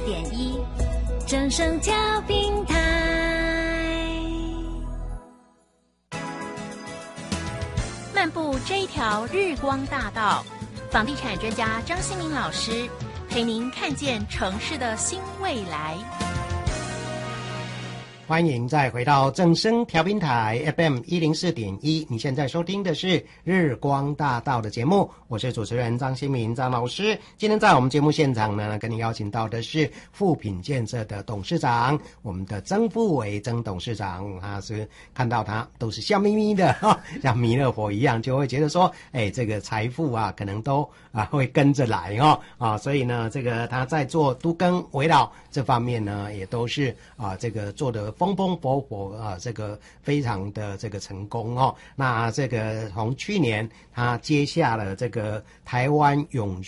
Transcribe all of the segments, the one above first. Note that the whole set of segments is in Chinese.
104.1正声调频台。漫步这一条日光大道，房地产专家张新民老师陪您看见城市的新未来。 欢迎再回到正声调频台 FM 104.1，你现在收听的是日光大道的节目，我是主持人张新民张老师。今天在我们节目现场呢，跟你邀请到的是富品建设的董事长，我们的曾富伟曾董事长，他是看到他都是笑眯眯的，像弥勒佛一样，就会觉得说，这个财富啊，可能都会跟着来所以呢，这个他在做都更围绕这方面呢，也都是这个做的风风火火这个非常的这个成功那这个从去年他接下了这个台湾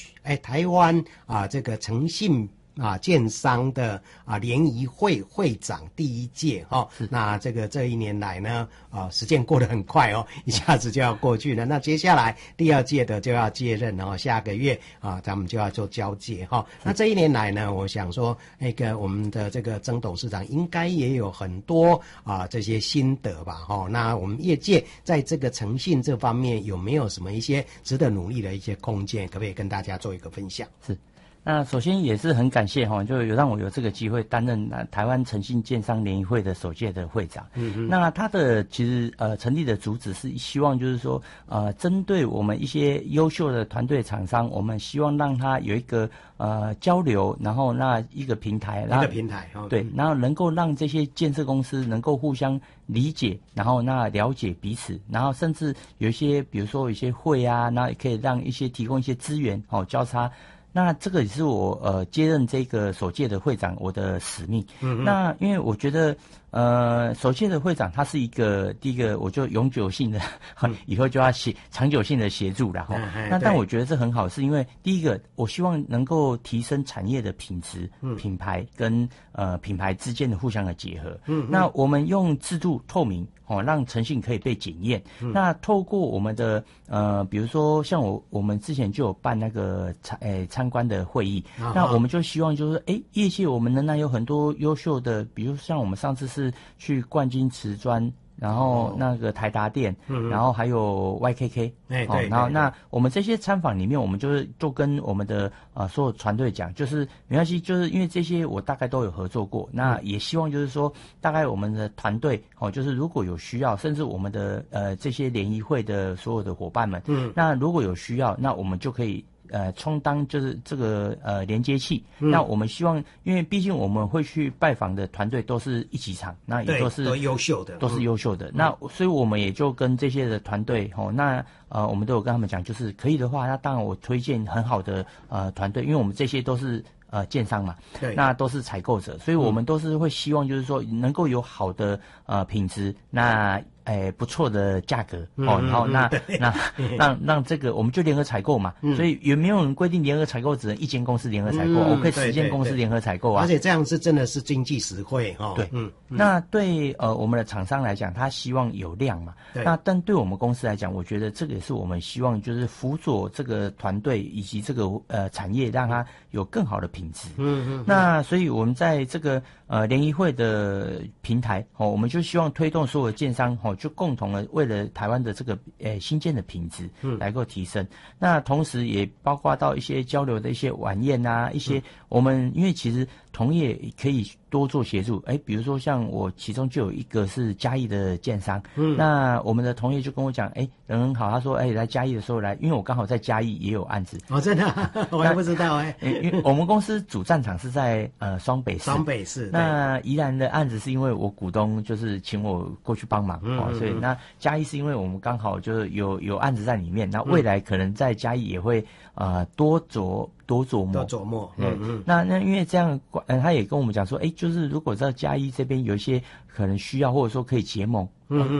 这个诚信建商的联谊会会长第一届那这一年来呢时间过得很快一下子就要过去了。那接下来第二届的就要接任下个月咱们就要做交接那这一年来呢，我想说我们的这个曾董事长应该也有很多这些心得吧那我们业界在这个诚信这方面有没有什么一些值得努力的一些空间，可不可以跟大家做一个分享？ 是。那首先也是很感谢就有让我有这个机会担任台湾诚信建商联谊会的首届的会长。那他的其实成立的主旨是希望就是说针对我们一些优秀的团队厂商，我们希望让他有一个交流，然后那一个平台，对，然后能够让这些建设公司能够互相理解，然后那了解彼此，然后甚至有一些比如说有一些会那也可以让一些提供一些资源交叉。那这个也是我接任这个首届的会长我的使命。那因为我觉得首届的会长他是一个第一个我就永久性的以后就要长久性的协助啦那但我觉得这很好，是因为第一个我希望能够提升产业的品质、品牌跟品牌之间的互相的结合。那我们用制度透明让诚信可以被检验。那透过我们的比如说像我们之前就有办那个参观的会议，那我们就希望就是业界我们仍然有很多优秀的，比如像我们上次是去冠金瓷砖，然后那个台达电，然后还有 YKK， 然后那我们这些参访里面，我们就是都跟我们的所有团队讲，就是没关系，就是因为这些我大概都有合作过，那也希望就是说，大概我们的团队就是如果有需要，甚至我们的这些联谊会的所有的伙伴们，那如果有需要，那我们就可以充当就是这个连接器。那我们希望，因为毕竟我们会去拜访的团队都是一级厂，那也都是优秀的， 都是优秀的。那所以我们也就跟这些的团队那我们都有跟他们讲，就是可以的话，那当然我推荐很好的团队，因为我们这些都是建商嘛，那都是采购者，所以我们都是会希望就是说能够有好的品质，那不错的价格然后那让这个我们就联合采购嘛，所以也没有人规定联合采购只能一间公司联合采购，我可以10间公司联合采购而且这样是真的是经济实惠对，那对我们的厂商来讲，他希望有量嘛，那但对我们公司来讲，我觉得这个也是我们希望就是辅佐这个团队以及这个产业，让它有更好的品质。那所以我们在这个联谊会的平台我们就希望推动所有的建商就共同的为了台湾的这个新建的品质来够提升。那同时也包括到一些交流的一些晚宴一些我们因为其实同业可以多做协助，比如说像我其中就有一个是嘉义的建商，那我们的同业就跟我讲，人很好，他说来嘉义的时候来，因为我刚好在嘉义也有案子真的我还不知道因为我们公司主战场是在双北市，那宜兰的案子是因为我股东就是请我过去帮忙所以那嘉义是因为我们刚好就是有案子在里面，那未来可能在嘉义也会多琢磨那因为这样他也跟我们讲说就是如果在嘉义这边有一些可能需要或者说可以结盟